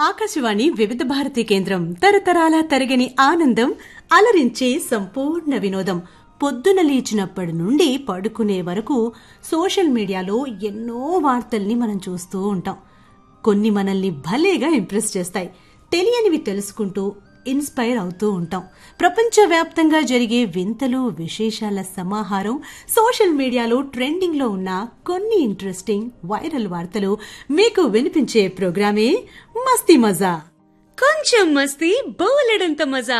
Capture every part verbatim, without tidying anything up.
ఆకాశవాణి వివిధ భారతి కేంద్రం తరతరాల తరగని ఆనందం అలరించే సంపూర్ణ వినోదం. పొద్దున లేచినప్పటి నుండి పడుకునే వరకు సోషల్ మీడియాలో ఎన్నో వార్తల్ని మనం చూస్తూ ఉంటాం. కొన్ని మనల్ని భలేగా ఇంప్రెస్ చేస్తాయి. తెలియనివి తెలుసుకుంటూ ఇన్స్పైర్ అవుతూ ఉంటాం. ప్రపంచవ్యాప్తంగా జరిగే వింతలు విశేషాల సమాహారం సోషల్ మీడియాలో ట్రెండింగ్ లో ఉన్న కొన్ని ఇంట్రెస్టింగ్ వైరల్ వార్తలు మీకు వినిపించే ప్రోగ్రామే మస్తీ మజా. కొంచెం మస్తీ బోలెడంత మజా.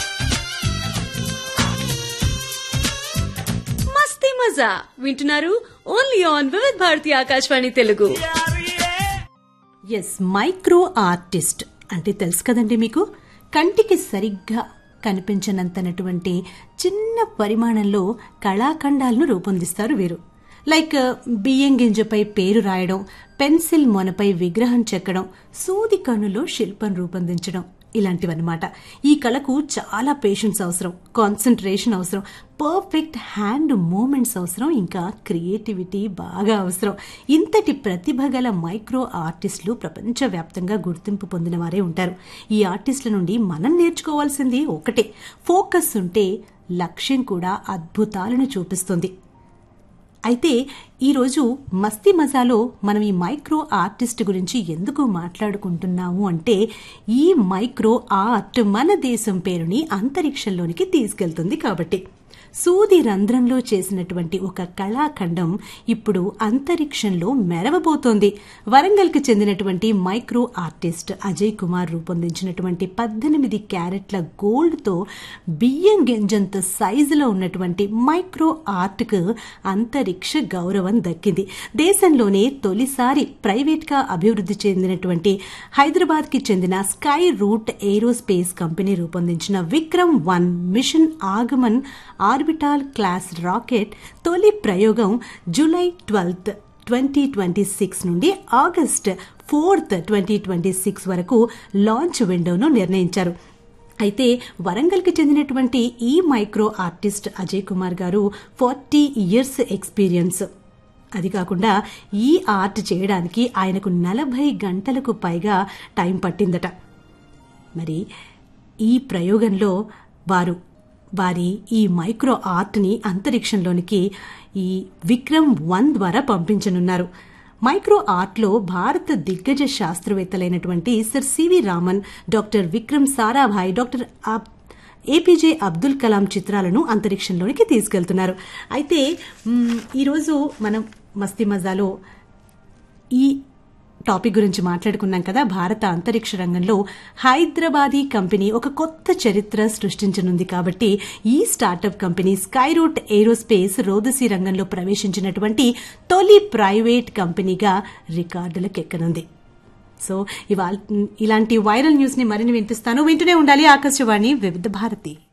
మస్తీ మజా వింటున్నారు ఓన్లీ ఆన్ వివిధ Bharati Akashvani Telugu. Yes, micro artist అంటే తెలుసు కదండి మీకు. కంటికి సరిగ్గా కనిపించనంతనటువంటి చిన్న పరిమాణంలో కళాఖండాలను రూపొందిస్తారు వీరు. లైక్ బియ్యం గింజపై పేరు రాయడం, పెన్సిల్ మొనపై విగ్రహం చెక్కడం, సూది కన్నులో శిల్పం రూపొందించడం ఇలాంటివన్నమాట. ఈ కళకు చాలా పేషెన్స్ అవసరం, కాన్సన్ట్రేషన్ అవసరం, పర్ఫెక్ట్ హ్యాండ్ మూమెంట్స్ అవసరం, ఇంకా క్రియేటివిటీ బాగా అవసరం. ఇంతటి ప్రతిభ గల మైక్రో ఆర్టిస్టులు ప్రపంచవ్యాప్తంగా గుర్తింపు పొందిన వారే ఉంటారు. ఈ ఆర్టిస్టుల నుండి మనం నేర్చుకోవాల్సింది ఒకటే, ఫోకస్ ఉంటే లక్ష్యం కూడా అద్భుతాలను చూపిస్తుంది. అయితే ఈరోజు మస్తీ మజాలో మనం ఈ మైక్రో ఆర్టిస్ట్ గురించి ఎందుకు మాట్లాడుకుంటున్నాము అంటే, ఈ మైక్రో ఆర్ట్ మన దేశం పేరుని అంతరిక్షంలోనికి తీసుకెళ్తుంది కాబట్టి. సూది రంధ్రంలో చేసినటువంటి ఒక కళాఖండం ఇప్పుడు అంతరిక్షంలో మెరవబోతోంది. వరంగల్కి చెందినటువంటి మైక్రో ఆర్టిస్ట్ అజయ్ కుమార్ రూపొందించినటువంటి పద్దెనిమిది క్యారెట్ల గోల్డ్తో బియ్యం గింజంత సైజులో ఉన్నటువంటి మైక్రో ఆర్ట్కు అంతరిక్ష గౌరవం దక్కింది. దేశంలోనే తొలిసారి ప్రైవేట్గా అభివృద్ధి చెందినటువంటి హైదరాబాద్కి చెందిన స్కై రూట్ ఏరోస్పేస్ కంపెనీ రూపొందించిన Vikram one machine ఆగమన్ orbital class rocket తొలి ప్రయోగం July twelfth twenty twenty six నుండి August fourth twenty twenty six వరకు లాంచ్ విండోను నిర్ణయించారు. అయితే వరంగల్కి చెందినటువంటి ఈ మైక్రో ఆర్టిస్ట్ అజయ్ కుమార్ గారు ఫార్టీ ఇయర్స్ ఎక్స్పీరియన్స్. అది కాకుండా ఈ ఆర్ట్ చేయడానికి ఆయనకు నలభై గంటలకు పైగా టైం పట్టిందట. మరి ఈ ప్రయోగంలో వారు వారి ఈ మైక్రో ఆర్ట్ని అంతరిక్షంలోనికి ఈ విక్రమ్ వన్ ద్వారా పంపించనున్నారు. మైక్రో ఆర్ట్లో భారత దిగ్గజ శాస్త్రవేత్తలైనటువంటి sir C V Raman, doctor Vikram Sarabhai, doctor APJ Abdul Kalam చిత్రాలను అంతరిక్షంలోనికి తీసుకెళ్తున్నారు. అయితే ఈరోజు మనం మస్తీ మజాలో ఈ టాపిక్ గురించి మాట్లాడుకున్నాం కదా. భారత అంతరిక్ష రంగంలో హైదరాబాదీ కంపెనీ ఒక కొత్త చరిత్ర సృష్టించనుంది కాబట్టి ఈ startup company sky route aerospace రోదసీ రంగంలో ప్రవేశించినటువంటి తొలి ప్రైవేట్ కంపెనీగా రికార్డులకు ఎక్కనుంది. సో ఇవాళ ఇలాంటి వైరల్ న్యూస్ ని మరిన్ని వినిపిస్తాను. వింటూనే ఉండాలి ఆకాశవాణి వివిధ భారతి.